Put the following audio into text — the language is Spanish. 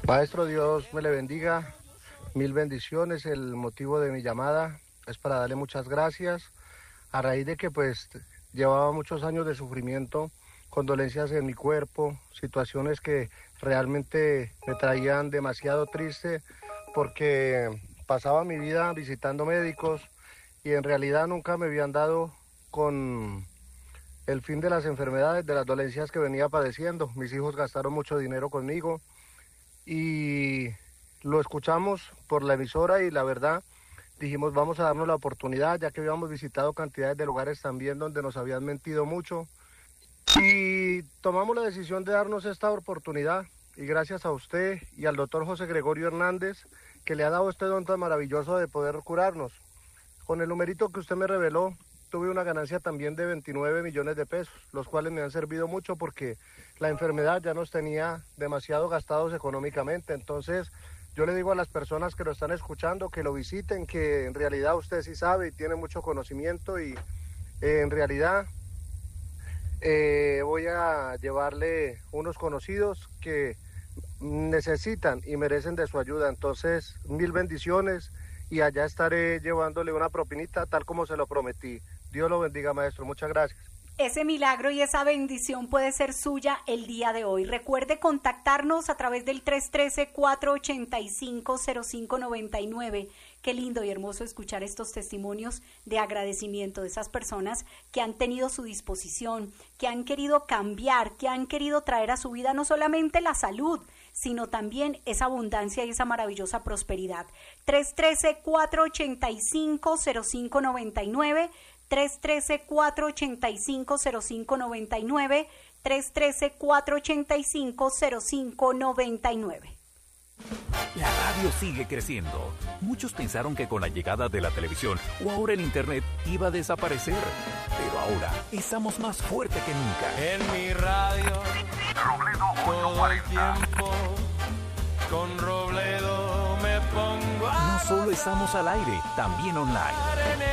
Maestro, Dios me le bendiga, mil bendiciones. El motivo de mi llamada es para darle muchas gracias a raíz de que pues llevaba muchos años de sufrimiento, con dolencias en mi cuerpo, situaciones que realmente me traían demasiado triste porque pasaba mi vida visitando médicos y en realidad nunca me habían dado con el fin de las enfermedades, de las dolencias que venía padeciendo. Mis hijos gastaron mucho dinero conmigo y lo escuchamos por la emisora y la verdad dijimos vamos a darnos la oportunidad, ya que habíamos visitado cantidades de lugares también donde nos habían mentido mucho, y tomamos la decisión de darnos esta oportunidad, y gracias a usted y al doctor José Gregorio Hernández, que le ha dado este don tan maravilloso de poder curarnos. Con el numerito que usted me reveló, tuve una ganancia también de 29 millones de pesos, los cuales me han servido mucho porque la enfermedad ya nos tenía demasiado gastados económicamente. Entonces, yo le digo a las personas que lo están escuchando que lo visiten, que en realidad usted sí sabe y tiene mucho conocimiento y en realidad voy a llevarle unos conocidos que necesitan y merecen de su ayuda. Entonces, mil bendiciones y allá estaré llevándole una propinita tal como se lo prometí. Dios lo bendiga, maestro. Muchas gracias. Ese milagro y esa bendición puede ser suya el día de hoy. Recuerde contactarnos a través del 313-485-0599. Qué lindo y hermoso escuchar estos testimonios de agradecimiento de esas personas que han tenido su disposición, que han querido cambiar, que han querido traer a su vida no solamente la salud, sino también esa abundancia y esa maravillosa prosperidad. 313-485-0599. 313-485-0599, 313-485-0599. La radio sigue creciendo. Muchos pensaron que con la llegada de la televisión o ahora el internet iba a desaparecer. Pero ahora estamos más fuerte que nunca. En mi radio, Robledo todo el tiempo, con Robledo me pongo a... No solo estamos al aire, también online.